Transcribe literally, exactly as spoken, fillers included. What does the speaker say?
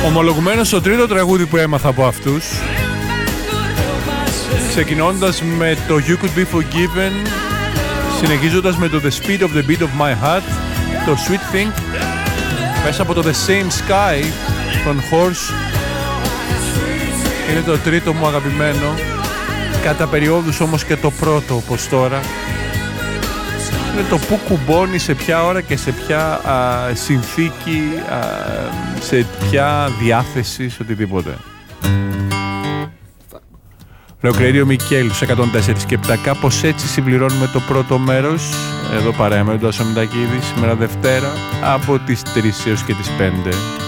Ομολογουμένως το τρίτο τραγούδι που έμαθα από αυτούς, ξεκινώντας με το You Could Be Forgiven, συνεχίζοντας με το The Speed of the Beat of My Heart, το Sweet Thing, μέσα από το The Same Sky, τον Horse, είναι το τρίτο μου αγαπημένο, κατά περιόδους όμως και το πρώτο όπως τώρα. Είναι το που κουμπώνει σε ποια ώρα και σε ποια α, συνθήκη, α, σε ποια διάθεση, σε οτιδήποτε. Ροκρέριο Μικέλους εκατόν τέσσερα και επτά. Κάπως έτσι συμπληρώνουμε το πρώτο μέρος. Εδώ παρέα με τον Τάσο Μητακίδη, σήμερα Δευτέρα, από τις τρεις έως και τις πέντε.